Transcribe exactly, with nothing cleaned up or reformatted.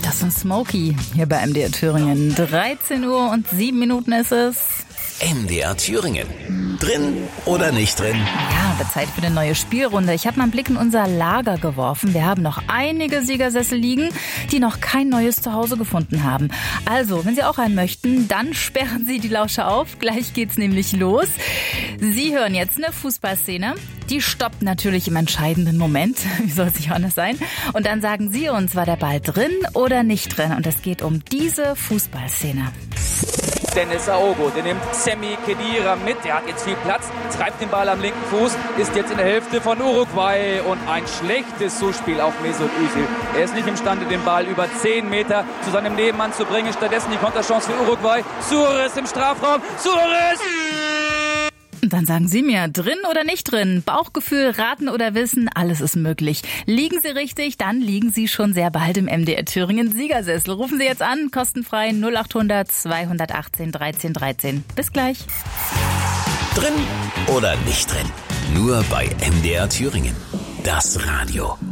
Das ist Smokey hier bei M D R Thüringen. dreizehn Uhr und sieben Minuten ist es. M D R Thüringen. Drin oder nicht drin? Ja, wird Zeit für eine neue Spielrunde. Ich habe mal einen Blick in unser Lager geworfen. Wir haben noch einige Siegersessel liegen, die noch kein neues Zuhause gefunden haben. Also, wenn Sie auch einen möchten, dann sperren Sie die Lauscher auf. Gleich geht's nämlich los. Sie hören jetzt eine Fußballszene. Die stoppt natürlich im entscheidenden Moment. Wie soll es nicht anders sein? Und dann sagen Sie uns, war der Ball drin oder nicht drin? Und es geht um diese Fußballszene. Dennis Aogo, der nimmt Sami Khedira mit, der hat jetzt viel Platz, treibt den Ball am linken Fuß, ist jetzt in der Hälfte von Uruguay und ein schlechtes Zuspiel auf Mesut Özil. Er ist nicht imstande, den Ball über zehn Meter zu seinem Nebenmann zu bringen, stattdessen die Konterchance für Uruguay. Suarez im Strafraum, Suarez! Und dann sagen Sie mir, drin oder nicht drin? Bauchgefühl, raten oder wissen, alles ist möglich. Liegen Sie richtig, dann liegen Sie schon sehr bald im M D R Thüringen Siegersessel. Rufen Sie jetzt an, kostenfrei null acht hundert zweihundertachtzehn dreizehn dreizehn. Bis gleich. Drin oder nicht drin? Nur bei M D R Thüringen. Das Radio.